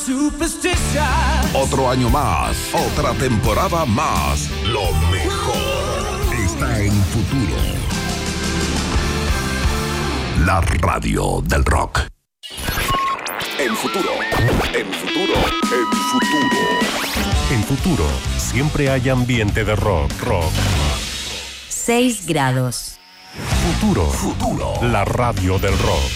Otro año más, otra temporada más. Lo mejor está en Futuro. La radio del rock. En Futuro. En Futuro, siempre hay ambiente de rock. 6 grados. Futuro. La radio del rock.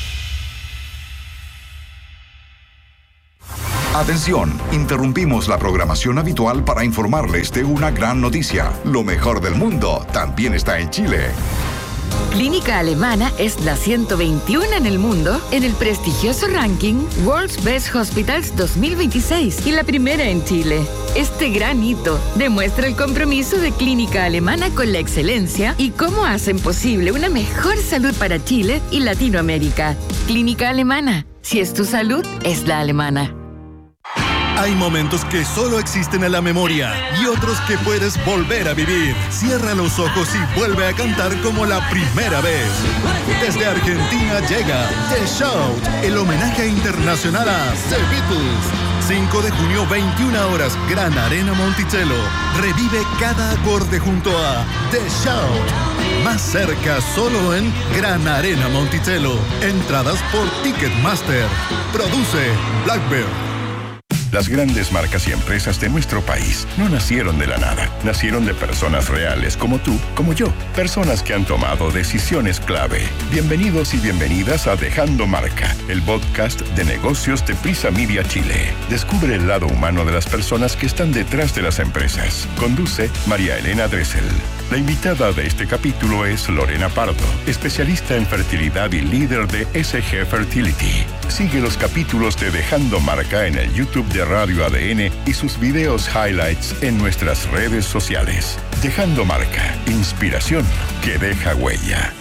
Atención, interrumpimos la programación habitual para informarles de una gran noticia. Lo mejor del mundo también está en Chile. Clínica Alemana es la 121 en el mundo en el prestigioso ranking World's Best Hospitals 2026 y la primera en Chile. Este gran hito demuestra el compromiso de Clínica Alemana con la excelencia y cómo hacen posible una mejor salud para Chile y Latinoamérica. Clínica Alemana. Si es tu salud, es la alemana. Hay momentos que solo existen en la memoria y otros que puedes volver a vivir. Cierra los ojos y vuelve a cantar como la primera vez. Desde Argentina llega The Shout, el homenaje internacional a The Beatles. 5 de junio, 21 horas, Gran Arena Monticello. Revive cada acorde junto a The Shout. Más cerca solo en Gran Arena Monticello. Entradas por Ticketmaster. Produce Blackbird. Las grandes marcas y empresas de nuestro país no nacieron de la nada. Nacieron de personas reales como tú, como yo. Personas que han tomado decisiones clave. Bienvenidos y bienvenidas a Dejando Marca, el podcast de negocios de Prisa Media Chile. Descubre el lado humano de las personas que están detrás de las empresas. Conduce María Elena Dressel. La invitada de este capítulo es Lorena Pardo, especialista en fertilidad y líder de SG Fertility. Sigue los capítulos de Dejando Marca en el YouTube de Radio ADN y sus videos highlights en nuestras redes sociales. Dejando Marca, inspiración que deja huella.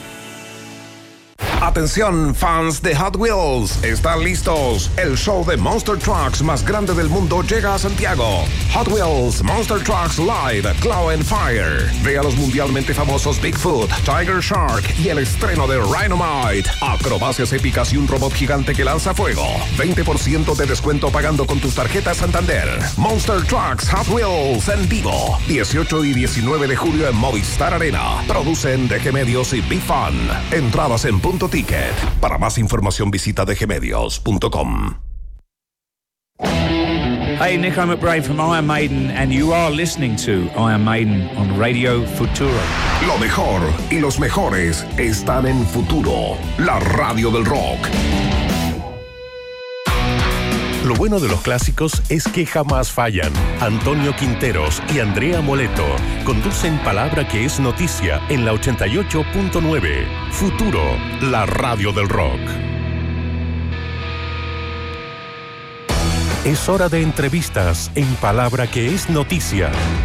Atención, fans de Hot Wheels, ¿están listos? El show de Monster Trucks más grande del mundo llega a Santiago. Hot Wheels Monster Trucks Live Claw and Fire. Ve a los mundialmente famosos Bigfoot, Tiger Shark y el estreno de Rhinomite. Acrobacias épicas y un robot gigante que lanza fuego. 20% de descuento pagando con tus tarjetas Santander. Monster Trucks Hot Wheels en vivo. 18 y 19 de julio en Movistar Arena. Producen DG Medios y BeFun. Entradas en Punto Ticket. Para más información visita dgmedios.com. Hey, Nico McBrae from Iron Maiden, and you are listening to Iron Maiden on Radio Futuro. Lo mejor y los mejores están en Futuro, la radio del rock. Lo bueno de los clásicos es que jamás fallan. Antonio Quinteros y Andrea Moleto conducen Palabra que es Noticia en la 88.9. Futuro, la radio del rock. Es hora de entrevistas en Palabra que es Noticia.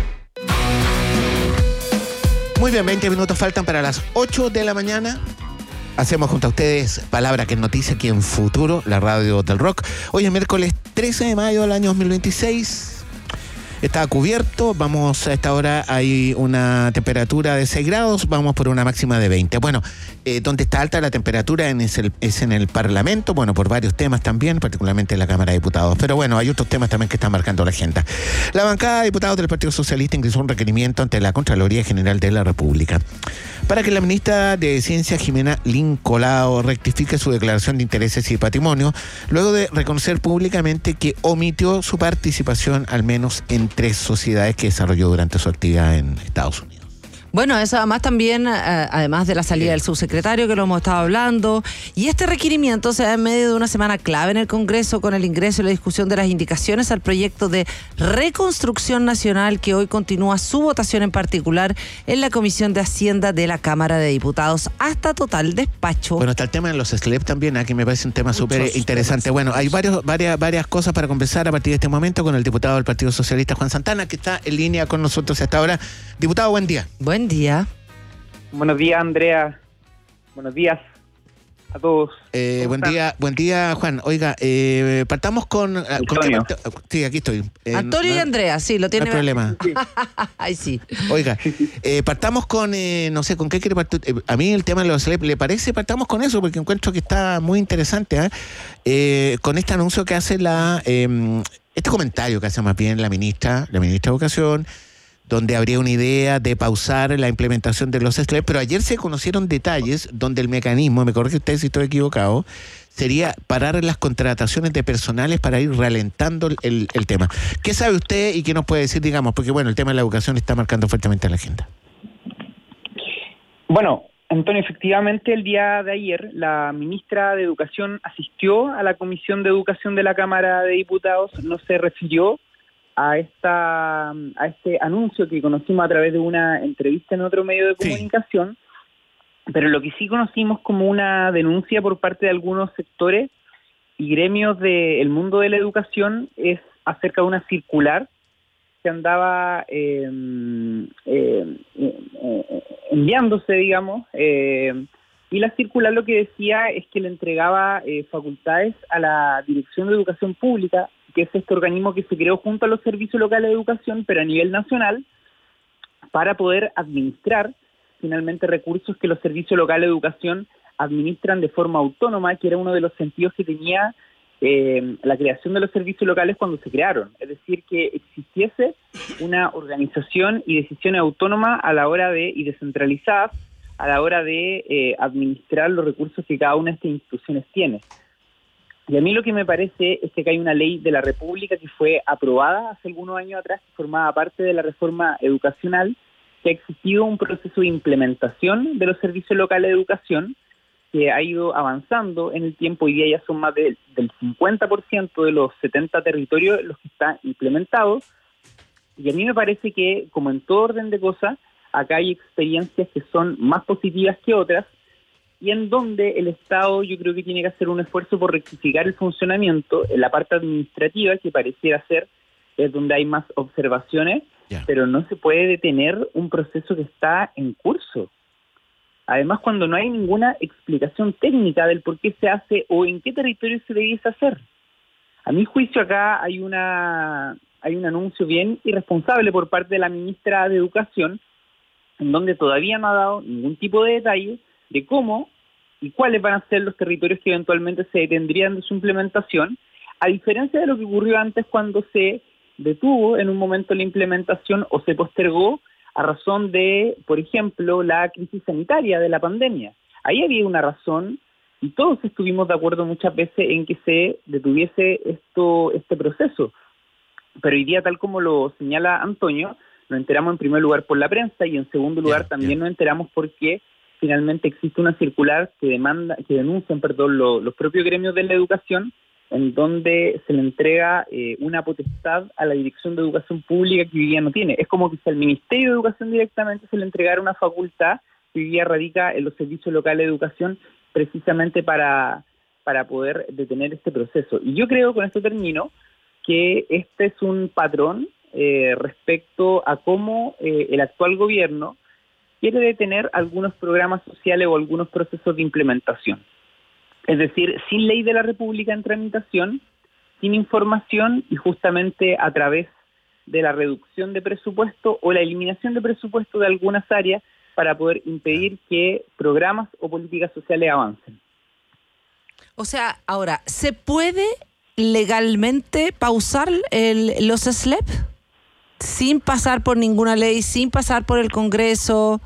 Muy bien, 20 minutos faltan para las 8 de la mañana. Hacemos junto a ustedes Palabra que es Noticia aquí en Futuro, la radio del rock. Hoy es miércoles 13 de mayo del año 2026. Está cubierto, vamos a esta hora, hay una temperatura de 6 grados, vamos por una máxima de 20. Bueno, donde está alta la temperatura es en el Parlamento, bueno, por varios temas también, particularmente en la Cámara de Diputados. Pero bueno, hay otros temas también que están marcando la agenda. La bancada de diputados del Partido Socialista ingresó un requerimiento ante la Contraloría General de la República para que la ministra de Ciencia, Jimena Lincolao, rectifique su declaración de intereses y patrimonio, luego de reconocer públicamente que omitió su participación al menos en 3 sociedades que desarrolló durante su actividad en Estados Unidos. Bueno, eso además también, además de la salida del subsecretario, que lo hemos estado hablando, y este requerimiento se da en medio de una semana clave en el Congreso con el ingreso y la discusión de las indicaciones al proyecto de reconstrucción nacional que hoy continúa su votación en particular en la Comisión de Hacienda de la Cámara de Diputados hasta total despacho. Bueno, está el tema de los SLEP también, que me parece un tema súper interesante. Bueno, hay varias cosas para conversar a partir de este momento con el diputado del Partido Socialista, Juan Santana, que está en línea con nosotros hasta ahora. Diputado, buen día. Buen día. Buenos días, Andrea. Buenos días. a todos. Buen día, Juan. Oiga, partamos con Antonio. Sí, aquí estoy. Antonio y Andrea, sí, lo tiene. No hay problema. Sí. Ay, sí. Oiga, partamos con, no sé, ¿con qué quiere partir? A mí el tema de los SLEP, ¿le parece? Partamos con eso, porque encuentro que está muy interesante, con este anuncio que hace este comentario que hace más bien la ministra de Educación, donde habría una idea de pausar la implementación de los SLEP, pero ayer se conocieron detalles donde el mecanismo, me corrige usted si estoy equivocado, sería parar las contrataciones de personales para ir ralentando el tema. ¿Qué sabe usted y qué nos puede decir, digamos? Porque bueno, el tema de la educación está marcando fuertemente la agenda. Bueno, Antonio, efectivamente el día de ayer la ministra de Educación asistió a la Comisión de Educación de la Cámara de Diputados, no se refirió a este anuncio que conocimos a través de una entrevista en otro medio de comunicación, pero lo que sí conocimos como una denuncia por parte de algunos sectores y gremios del mundo de la educación es acerca de una circular que andaba enviándose, digamos, y la circular lo que decía es que le entregaba facultades a la Dirección de Educación Pública, que es este organismo que se creó junto a los servicios locales de educación, pero a nivel nacional, para poder administrar finalmente recursos que los servicios locales de educación administran de forma autónoma, que era uno de los sentidos que tenía la creación de los servicios locales cuando se crearon. Es decir, que existiese una organización y decisiones autónomas a la hora y descentralizadas a la hora de administrar los recursos que cada una de estas instituciones tiene. Y a mí lo que me parece es que hay una ley de la República que fue aprobada hace algunos años atrás, que formaba parte de la reforma educacional, que ha existido un proceso de implementación de los servicios locales de educación que ha ido avanzando en el tiempo. Hoy día ya son más del 50% de los 70 territorios los que están implementados. Y a mí me parece que, como en todo orden de cosas, acá hay experiencias que son más positivas que otras, y en donde el Estado yo creo que tiene que hacer un esfuerzo por rectificar el funcionamiento en la parte administrativa, que pareciera ser es donde hay más observaciones, pero no se puede detener un proceso que está en curso. Además, cuando no hay ninguna explicación técnica del por qué se hace o en qué territorio se debiese hacer. A mi juicio acá hay un anuncio bien irresponsable por parte de la ministra de Educación, en donde todavía no ha dado ningún tipo de detalle de cómo y cuáles van a ser los territorios que eventualmente se detendrían de su implementación, a diferencia de lo que ocurrió antes cuando se detuvo en un momento la implementación o se postergó a razón de, por ejemplo, la crisis sanitaria de la pandemia. Ahí había una razón y todos estuvimos de acuerdo muchas veces en que se detuviese este proceso. Pero hoy día, tal como lo señala Antonio, nos enteramos en primer lugar por la prensa y en segundo lugar también nos enteramos porque finalmente existe una circular que denuncian los propios gremios de la educación, en donde se le entrega una potestad a la Dirección de Educación Pública que hoy día no tiene. Es como que si al Ministerio de Educación directamente se le entregara una facultad que hoy día radica en los servicios locales de educación, precisamente para poder detener este proceso. Y yo creo, con esto termino, que este es un patrón respecto a cómo el actual gobierno quiere detener algunos programas sociales o algunos procesos de implementación. Es decir, sin ley de la República en tramitación, sin información y justamente a través de la reducción de presupuesto o la eliminación de presupuesto de algunas áreas para poder impedir que programas o políticas sociales avancen. O sea, ahora, ¿se puede legalmente pausar los SLEP sin pasar por ninguna ley, sin pasar por el Congreso?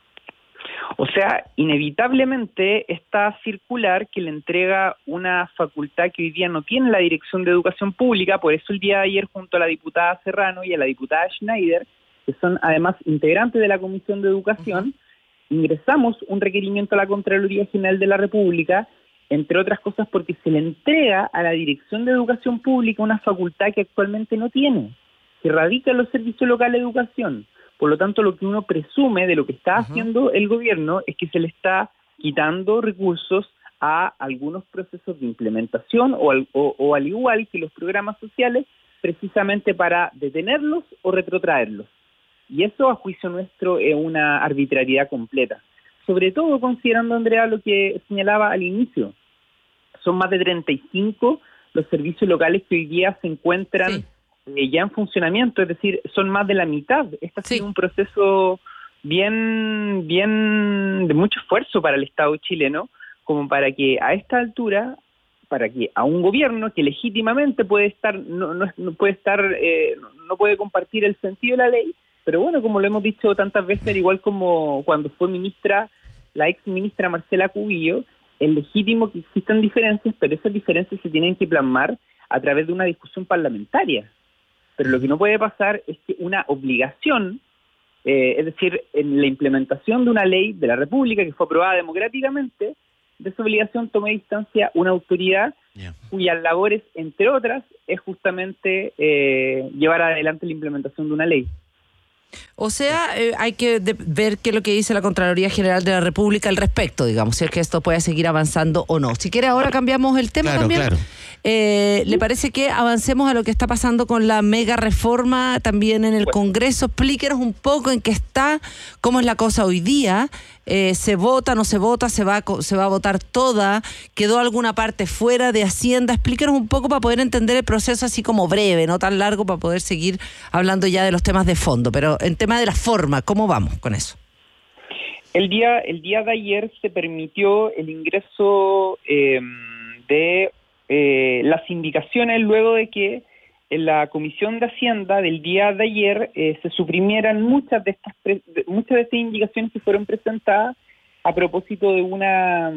O sea, inevitablemente esta circular que le entrega una facultad que hoy día no tiene la Dirección de Educación Pública, por eso el día de ayer junto a la diputada Serrano y a la diputada Schneider, que son además integrantes de la Comisión de Educación, ingresamos un requerimiento a la Contraloría General de la República, entre otras cosas porque se le entrega a la Dirección de Educación Pública una facultad que actualmente no tiene, que radica en los servicios locales de educación. Por lo tanto, lo que uno presume de lo que está haciendo el gobierno es que se le está quitando recursos a algunos procesos de implementación o al igual que los programas sociales, precisamente para detenerlos o retrotraerlos. Y eso, a juicio nuestro, es una arbitrariedad completa. sobre todo considerando, Andrea, lo que señalaba al inicio. Son más de 35 los servicios locales que hoy día se encuentran ya en funcionamiento, es decir, son más de la mitad. Este ha sido un proceso bien de mucho esfuerzo para el Estado chileno, como para que a esta altura, para que a un gobierno que legítimamente puede estar no puede compartir el sentido de la ley, pero bueno, como lo hemos dicho tantas veces, al igual como cuando fue ministra, la ex ministra Marcela Cubillo, es legítimo que existan diferencias, pero esas diferencias se tienen que plasmar a través de una discusión parlamentaria. Pero lo que no puede pasar es que una obligación, es decir, en la implementación de una ley de la República que fue aprobada democráticamente, de esa obligación tome distancia una autoridad cuyas labores, entre otras, es justamente llevar adelante la implementación de una ley. O sea, hay que ver qué es lo que dice la Contraloría General de la República al respecto, digamos, si es que esto puede seguir avanzando o no. Si quiere, ahora cambiamos el tema también. Claro. ¿Le parece que avancemos a lo que está pasando con la mega reforma también en el Congreso? Explíquenos un poco en qué está, cómo es la cosa hoy día. ¿Se vota, no se vota, se va a votar toda? ¿Quedó alguna parte fuera de Hacienda? Explíquenos un poco para poder entender el proceso así como breve, no tan largo, para poder seguir hablando ya de los temas de fondo. Pero en tema de la forma, ¿cómo vamos con eso? El día de ayer se permitió el ingreso de las indicaciones luego de que en la Comisión de Hacienda del día de ayer se suprimieran muchas de estas indicaciones que fueron presentadas a propósito de una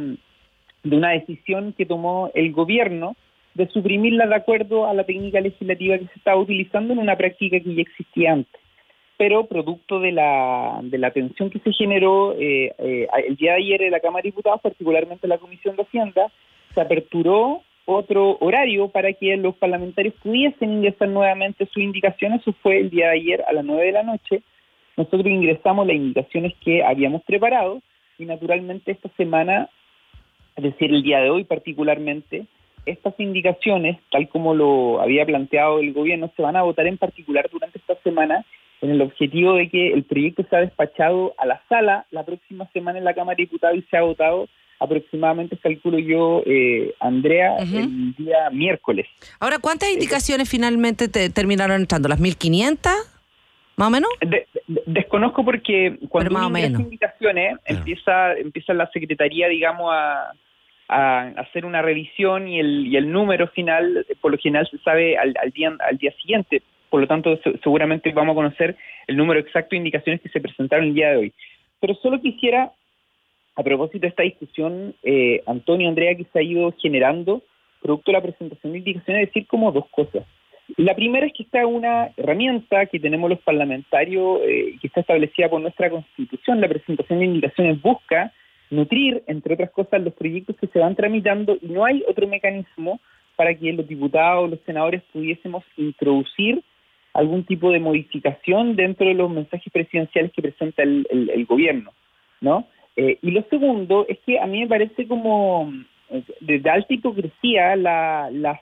decisión que tomó el gobierno de suprimirlas de acuerdo a la técnica legislativa que se estaba utilizando en una práctica que ya existía antes. Pero producto de la tensión que se generó el día de ayer en la Cámara de Diputados, particularmente en la Comisión de Hacienda, se aperturó otro horario para que los parlamentarios pudiesen ingresar nuevamente sus indicaciones. Eso fue el día de ayer a las 9 de la noche. Nosotros ingresamos las indicaciones que habíamos preparado y naturalmente esta semana, es decir, el día de hoy particularmente, estas indicaciones, tal como lo había planteado el gobierno, se van a votar en particular durante esta semana en el objetivo de que el proyecto sea despachado a la sala la próxima semana en la Cámara de Diputados y sea votado aproximadamente, calculo yo, Andrea, el día miércoles. Ahora, ¿cuántas indicaciones finalmente terminaron entrando? ¿Las 1.500? ¿Más o menos? Desconozco porque cuando uno ingresa indicaciones, empieza la Secretaría, digamos, a hacer una revisión y el número final, por lo general se sabe al día siguiente. Por lo tanto, seguramente vamos a conocer el número exacto de indicaciones que se presentaron el día de hoy. Pero solo quisiera, a propósito de esta discusión, Antonio, Andrea, que se ha ido generando producto de la presentación de indicaciones, decir como dos cosas. La primera es que esta es una herramienta que tenemos los parlamentarios, que está establecida por nuestra Constitución. La presentación de indicaciones busca nutrir, entre otras cosas, los proyectos que se van tramitando y no hay otro mecanismo para que los diputados, los senadores pudiésemos introducir algún tipo de modificación dentro de los mensajes presidenciales que presenta el gobierno, ¿no? Y lo segundo es que a mí me parece como de alta hipocresía las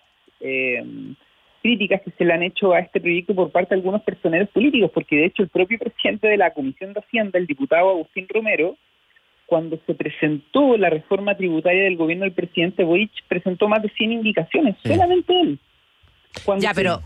críticas que se le han hecho a este proyecto por parte de algunos personeros políticos, porque de hecho el propio presidente de la Comisión de Hacienda, el diputado Agustín Romero, cuando se presentó la reforma tributaria del gobierno del presidente Boric, presentó más de 100 indicaciones, solamente él. Cuando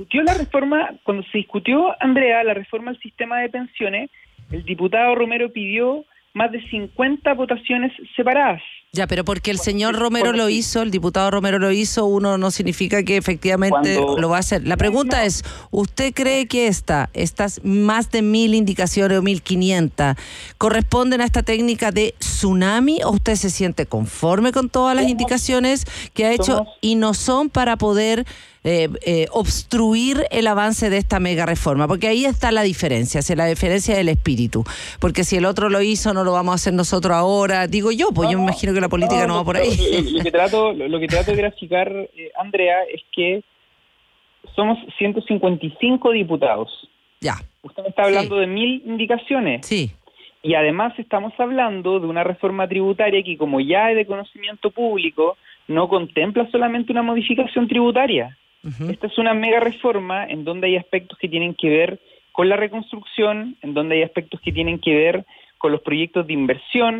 se discutió, Andrea, la reforma al sistema de pensiones, el diputado Romero pidió más de 50 votaciones separadas. Ya, pero porque el señor Romero lo hizo, el diputado Romero lo hizo, uno no significa que efectivamente lo va a hacer. La pregunta es, ¿usted cree que estas más de 1.000 indicaciones o 1.500 corresponden a esta técnica de tsunami o usted se siente conforme con todas las indicaciones que ha hecho y no son para poder obstruir el avance de esta mega reforma? Porque ahí está la diferencia del espíritu. Porque si el otro lo hizo, no lo vamos a hacer nosotros ahora. Digo yo, pues yo me imagino que la política no va por ahí. Lo que trato de graficar, Andrea, es que somos 155 diputados. Ya. Usted me está hablando de 1.000 indicaciones. Sí. Y además estamos hablando de una reforma tributaria que, como ya es de conocimiento público, no contempla solamente una modificación tributaria. Esta es una mega reforma en donde hay aspectos que tienen que ver con la reconstrucción, en donde hay aspectos que tienen que ver con los proyectos de inversión,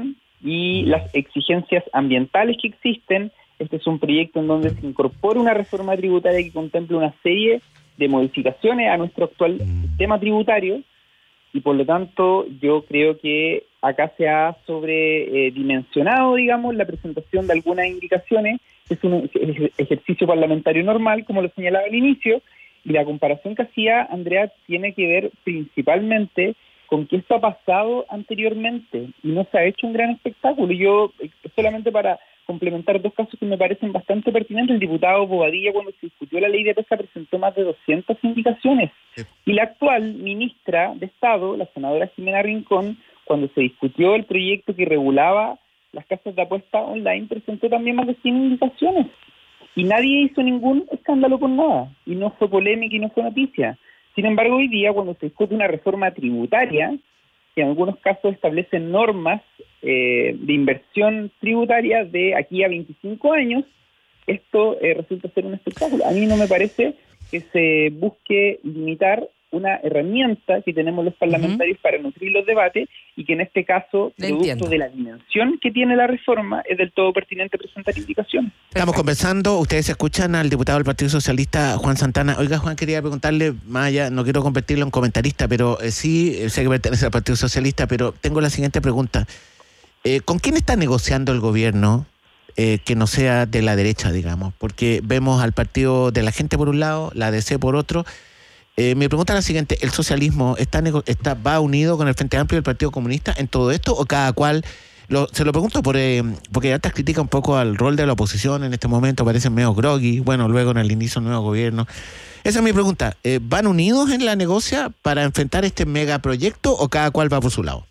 y las exigencias ambientales que existen. Este es un proyecto en donde se incorpora una reforma tributaria que contempla una serie de modificaciones a nuestro actual sistema tributario, y por lo tanto yo creo que acá se ha sobredimensionado, digamos, la presentación de algunas indicaciones. Es un ejercicio parlamentario normal, como lo señalaba al inicio, y la comparación que hacía Andrea tiene que ver principalmente con que esto ha pasado anteriormente y no se ha hecho un gran espectáculo. Y yo, solamente para complementar dos casos que me parecen bastante pertinentes, el diputado Bobadilla, cuando se discutió la ley de pesca, presentó más de 200 indicaciones. Y la actual ministra de Estado, la senadora Jimena Rincón, cuando se discutió el proyecto que regulaba las casas de apuesta online, presentó también más de 100 indicaciones. Y nadie hizo ningún escándalo con nada. Y no fue polémica y no fue noticia. Sin embargo, hoy día, cuando se discute una reforma tributaria, que en algunos casos establece normas de inversión tributaria de aquí a 25 años, esto resulta ser un espectáculo. A mí no me parece que se busque limitar una herramienta que tenemos los parlamentarios para nutrir los debates, y que en este caso, producto de la dimensión que tiene la reforma, es del todo pertinente presentar indicaciones. Estamos conversando, ustedes escuchan al diputado del Partido Socialista, Juan Santana. Oiga, Juan, quería preguntarle, más allá, no quiero convertirlo en comentarista, pero sí, sé que pertenece al Partido Socialista, pero tengo la siguiente pregunta. ¿Con quién está negociando el gobierno que no sea de la derecha, digamos? Porque vemos al Partido de la Gente por un lado, la ADC por otro. Mi pregunta es la siguiente: ¿el socialismo va unido con el Frente Amplio y el Partido Comunista en todo esto, o cada cual? Se lo pregunto porque Altas critica un poco al rol de la oposición en este momento, parece medio groggy, bueno, luego en el inicio del nuevo gobierno. Esa es mi pregunta. ¿Van unidos en la negocia para enfrentar este megaproyecto, o cada cual va por su lado?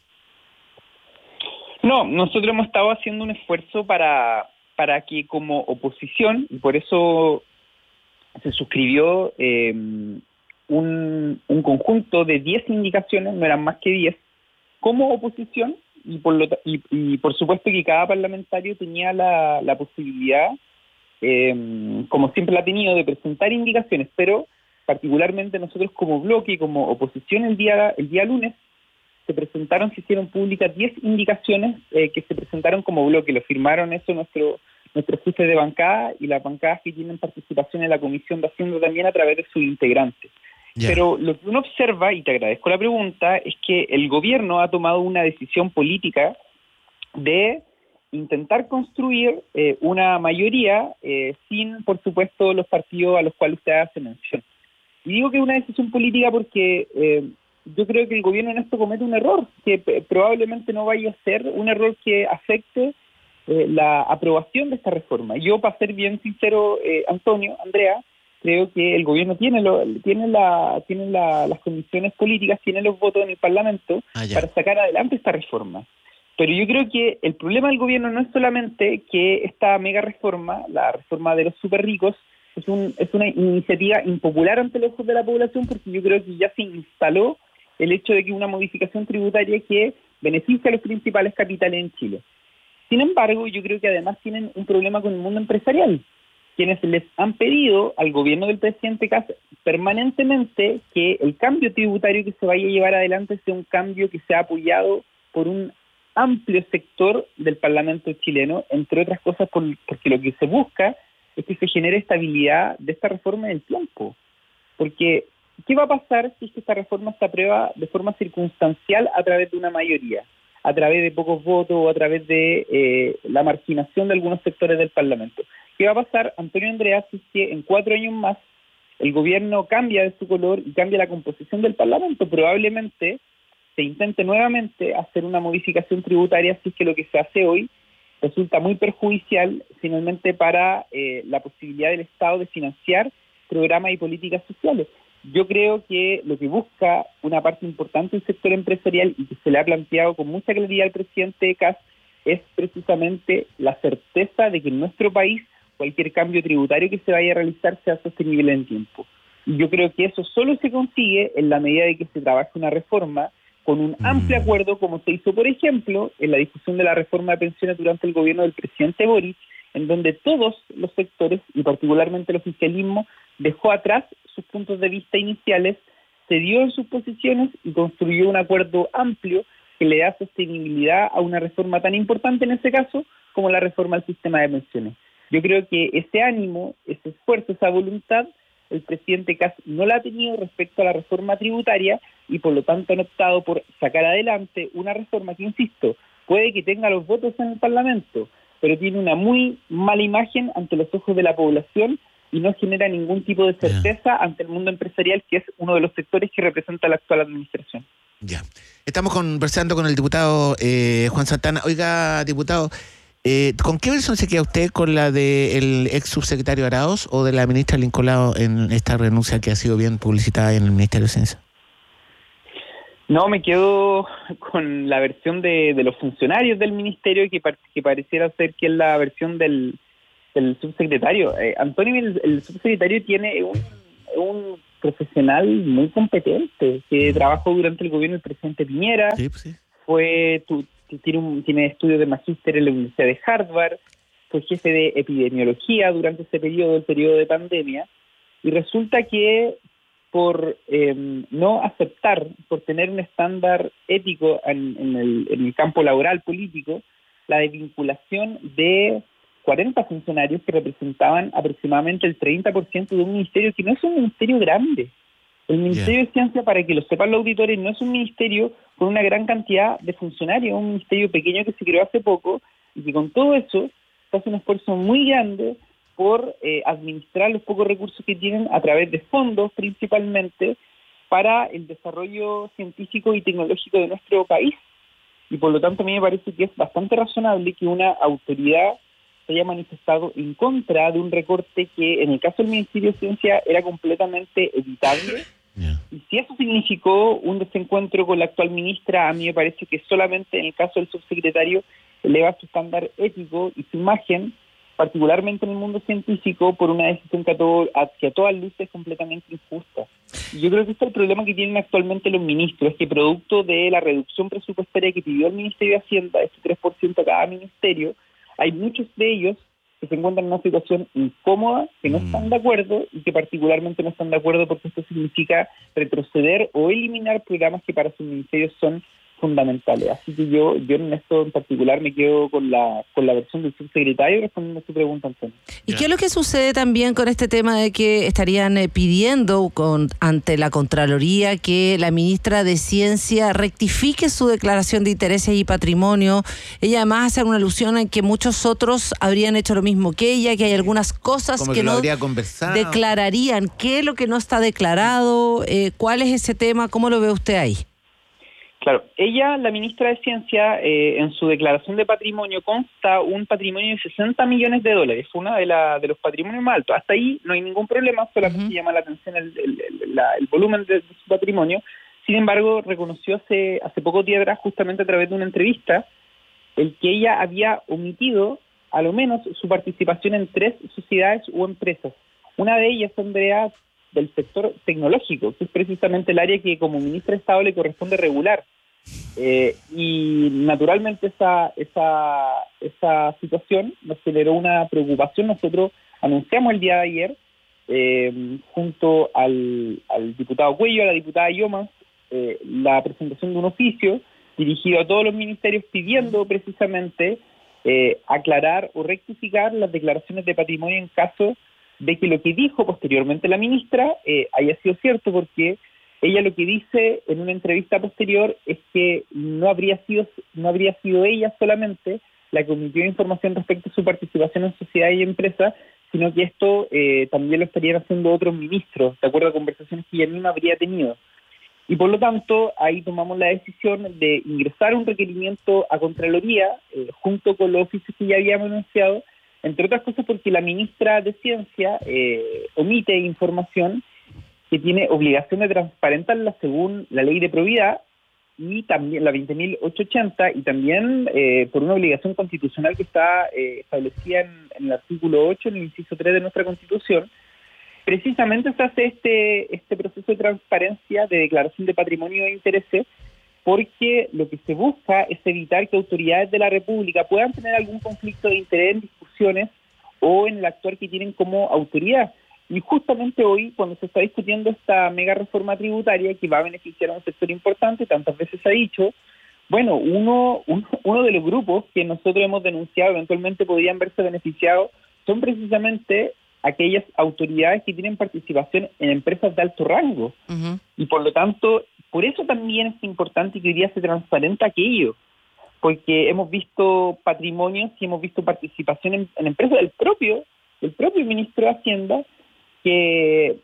No, nosotros hemos estado haciendo un esfuerzo para que como oposición, y por eso se suscribió un conjunto de 10 indicaciones, no eran más que 10, como oposición, y por supuesto que cada parlamentario tenía la posibilidad, como siempre la ha tenido, de presentar indicaciones, pero particularmente nosotros como bloque y como oposición el día lunes, se hicieron públicas 10 indicaciones que se presentaron como bloque. Lo firmaron eso nuestros jefes de bancada y las bancadas que tienen participación en la Comisión de Hacienda también a través de sus integrantes. Yeah. Pero lo que uno observa, y te agradezco la pregunta, es que el gobierno ha tomado una decisión política de intentar construir una mayoría sin, por supuesto, los partidos a los cuales usted hace mención. Y digo que es una decisión política porque yo creo que el gobierno en esto comete un error, que probablemente no vaya a ser un error que afecte la aprobación de esta reforma. Yo, para ser bien sincero, Antonio, Andrea, creo que el gobierno tiene las condiciones políticas, tiene los votos en el Parlamento para sacar adelante esta reforma. Pero yo creo que el problema del gobierno no es solamente que esta mega reforma, la reforma de los súper ricos, es una iniciativa impopular ante los ojos de la población, porque yo creo que ya se instaló el hecho de que una modificación tributaria que beneficia a los principales capitales en Chile. Sin embargo, yo creo que además tienen un problema con el mundo empresarial, quienes les han pedido al gobierno del presidente Kast permanentemente que el cambio tributario que se vaya a llevar adelante sea un cambio que sea apoyado por un amplio sector del Parlamento chileno, entre otras cosas porque lo que se busca es que se genere estabilidad de esta reforma en el tiempo. Porque, ¿qué va a pasar si es que esta reforma se aprueba de forma circunstancial a través de una mayoría, a través de pocos votos o a través de la marginación de algunos sectores del Parlamento? ¿Qué va a pasar, Antonio Andrea, si es que en 4 años más el gobierno cambia de su color y cambia la composición del Parlamento? Probablemente se intente nuevamente hacer una modificación tributaria si es que lo que se hace hoy resulta muy perjudicial finalmente para la posibilidad del Estado de financiar programas y políticas sociales. Yo creo que lo que busca una parte importante del sector empresarial y que se le ha planteado con mucha claridad al presidente Kast es precisamente la certeza de que en nuestro país cualquier cambio tributario que se vaya a realizar sea sostenible en el tiempo. Y yo creo que eso solo se consigue en la medida de que se trabaje una reforma con un amplio acuerdo, como se hizo, por ejemplo, en la discusión de la reforma de pensiones durante el gobierno del presidente Boric, en donde todos los sectores, y particularmente el oficialismo, dejó atrás sus puntos de vista iniciales, cedió en sus posiciones y construyó un acuerdo amplio que que le da sostenibilidad a una reforma tan importante en ese caso como la reforma al sistema de pensiones. Yo creo que ese ánimo, ese esfuerzo, esa voluntad, el presidente Kast no la ha tenido respecto a la reforma tributaria y por lo tanto han optado por sacar adelante una reforma que, insisto, puede que tenga los votos en el Parlamento, pero tiene una muy mala imagen ante los ojos de la población y no genera ningún tipo de certeza ante el mundo empresarial, que es uno de los sectores que representa la actual administración. Ya. Estamos conversando con el diputado Juan Santana. Oiga, diputado, ¿con qué versión se queda usted? ¿Con la del ex subsecretario Araoz o de la ministra Lincolao en esta renuncia que ha sido bien publicitada en el Ministerio de Ciencia? No, me quedo con la versión de los funcionarios del ministerio que pareciera ser que es la versión del subsecretario. Antonio, el subsecretario, tiene un profesional muy competente que trabajó durante el gobierno del presidente Piñera. Sí, sí. Tiene estudios de magíster en la Universidad de Harvard, fue jefe de epidemiología durante ese periodo, el periodo de pandemia, y resulta que por no aceptar, por tener un estándar ético en el campo laboral político, la desvinculación de 40 funcionarios que representaban aproximadamente el 30% de un ministerio que no es un ministerio grande. El Ministerio de Ciencia, para que lo sepan los auditores, no es un ministerio con una gran cantidad de funcionarios, es un ministerio pequeño que se creó hace poco y que con todo eso se hace un esfuerzo muy grande por administrar los pocos recursos que tienen a través de fondos principalmente para el desarrollo científico y tecnológico de nuestro país. Y por lo tanto a mí me parece que es bastante razonable que una autoridad se haya manifestado en contra de un recorte que en el caso del Ministerio de Ciencia era completamente evitable. Y si eso significó un desencuentro con la actual ministra, a mí me parece que solamente en el caso del subsecretario eleva su estándar ético y su imagen, particularmente en el mundo científico, por una decisión que a todas luces es completamente injusta. Y yo creo que este es el problema que tienen actualmente los ministros, es que producto de la reducción presupuestaria que pidió el Ministerio de Hacienda, este 3% a cada ministerio, hay muchos de ellos que se encuentran en una situación incómoda, que no están de acuerdo y que particularmente no están de acuerdo porque esto significa retroceder o eliminar programas que para sus ministerios son fundamentales. Así que yo en esto en particular me quedo con la versión del subsecretario respondiendo a su pregunta, Antonio. ¿Y qué es lo que sucede también con este tema de que estarían pidiendo ante la Contraloría que la ministra de Ciencia rectifique su declaración de intereses y patrimonio? Ella además hace una alusión en que muchos otros habrían hecho lo mismo que ella, que hay algunas cosas como que no declararían. ¿Qué es lo que no está declarado? ¿Cuál es ese tema? ¿Cómo lo ve usted ahí? Claro, ella, la ministra de Ciencia, en su declaración de patrimonio consta un patrimonio de $60 millones. Fue uno de los patrimonios más altos. Hasta ahí no hay ningún problema, solamente llama la atención el volumen de su patrimonio. Sin embargo, reconoció hace pocos días atrás, justamente a través de una entrevista, el que ella había omitido, a lo menos, su participación en 3 sociedades u empresas. Una de ellas, Andrea, del sector tecnológico, que es precisamente el área que como ministra de Estado le corresponde regular. Y naturalmente esa situación nos generó una preocupación. Nosotros anunciamos el día de ayer, junto al diputado Cuello, a la diputada Yomas, la presentación de un oficio dirigido a todos los ministerios pidiendo precisamente aclarar o rectificar las declaraciones de patrimonio en caso de que lo que dijo posteriormente la ministra haya sido cierto, porque ella lo que dice en una entrevista posterior es que no habría sido ella solamente la que omitió información respecto a su participación en sociedades y empresas, sino que esto también lo estarían haciendo otros ministros, de acuerdo a conversaciones que ella misma habría tenido. Y por lo tanto, ahí tomamos la decisión de ingresar un requerimiento a Contraloría, junto con los oficios que ya habíamos anunciado, entre otras cosas porque la ministra de Ciencia omite información que tiene obligación de transparentarla según la ley de probidad y también la 20.880 y también por una obligación constitucional que está establecida en el artículo 8, en el inciso 3 de nuestra Constitución. Precisamente se hace este proceso de transparencia, de declaración de patrimonio e intereses, porque lo que se busca es evitar que autoridades de la República puedan tener algún conflicto de interés en discusiones o en el actuar que tienen como autoridad. Y justamente hoy, cuando se está discutiendo esta mega reforma tributaria que va a beneficiar a un sector importante, tantas veces se ha dicho, Bueno, uno de los grupos que nosotros hemos denunciado eventualmente podrían verse beneficiados son precisamente aquellas autoridades que tienen participación en empresas de alto rango. Uh-huh. Y por lo tanto, por eso también es importante que hoy día se transparente aquello, porque hemos visto patrimonios y hemos visto participación en empresas del propio ministro de Hacienda que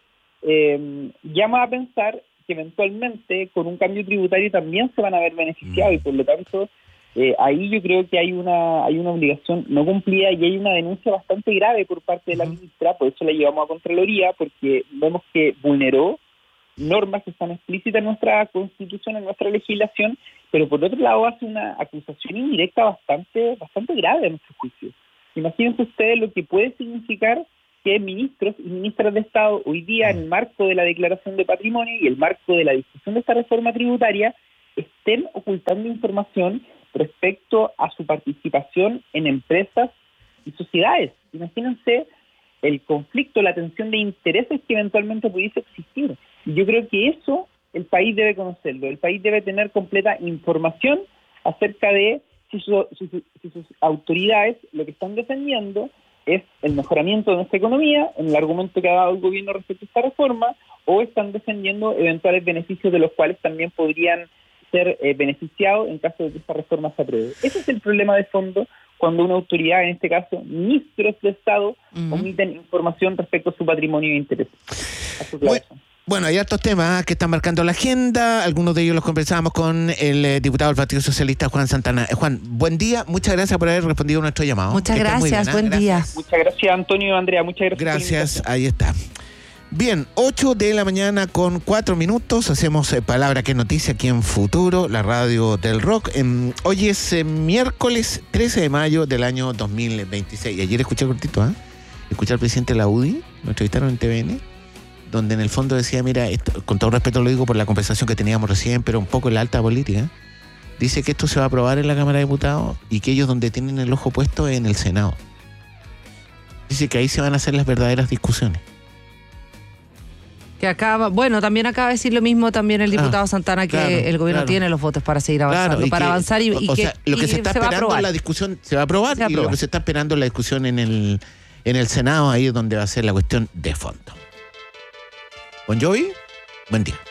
llama a pensar que eventualmente con un cambio tributario también se van a ver beneficiados, y por lo tanto ahí yo creo que hay una obligación no cumplida y hay una denuncia bastante grave por parte de la ministra. Por eso la llevamos a Contraloría, porque vemos que vulneró normas que están explícitas en nuestra Constitución, en nuestra legislación, pero por otro lado hace una acusación indirecta bastante grave a nuestro juicio. Imagínense ustedes lo que puede significar que ministros y ministras de Estado hoy día, en el marco de la declaración de patrimonio y el marco de la discusión de esta reforma tributaria, estén ocultando información respecto a su participación en empresas y sociedades. Imagínense el conflicto, la tensión de intereses que eventualmente pudiese existir. Y yo creo que eso el país debe conocerlo, el país debe tener completa información acerca de si sus autoridades lo que están defendiendo es el mejoramiento de nuestra economía, en el argumento que ha dado el gobierno respecto a esta reforma, o están defendiendo eventuales beneficios de los cuales también podrían ser beneficiados en caso de que esta reforma se apruebe. Ese es el problema de fondo cuando una autoridad, en este caso ministros de Estado, omiten información respecto a su patrimonio e intereses. Bueno, hay hartos temas que están marcando la agenda. Algunos de ellos los conversábamos con el diputado del Partido Socialista, Juan Santana. Juan, buen día. Muchas gracias por haber respondido a nuestro llamado. Muchas gracias. Buen día. Muchas gracias, Antonio y Andrea. Muchas gracias. Gracias. Ahí está. Bien, 8 de la mañana con 4 minutos. Hacemos Palabra que es Noticia aquí en Futuro, la radio del rock. Hoy es miércoles 13 de mayo del año 2026. Y ayer escuché cortito, escuché al presidente de la UDI, lo entrevistaron en TVN, donde en el fondo decía, mira, esto, con todo respeto lo digo por la conversación que teníamos recién, pero un poco en la alta política, dice que esto se va a aprobar en la Cámara de Diputados y que ellos donde tienen el ojo puesto es en el Senado. Dice que ahí se van a hacer las verdaderas discusiones. Que también acaba de decir lo mismo también el diputado Santana, que el gobierno tiene los votos para seguir avanzando, para avanzar y o que sea, lo que se está esperando en la discusión se va a aprobar, y lo que se está esperando en la discusión en el Senado, ahí es donde va a ser la cuestión de fondo. Bon Jovi, buen día.